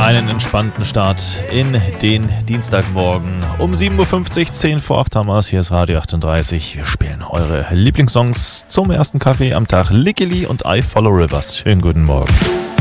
einen entspannten Start in den Dienstagmorgen. Um 7.50 Uhr, 10 vor 8 haben wir es. Hier ist Radio 38. Wir spielen eure Lieblingssongs zum ersten Kaffee am Tag. Lickily und I Follow Rivers. Schönen guten Morgen.